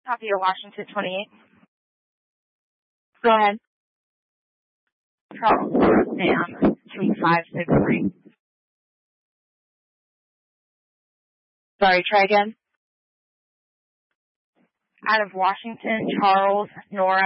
Copy of Washington 28. Go ahead. Charles, Sam, 3563. Sorry, try again. Out of Washington, Charles, Nora.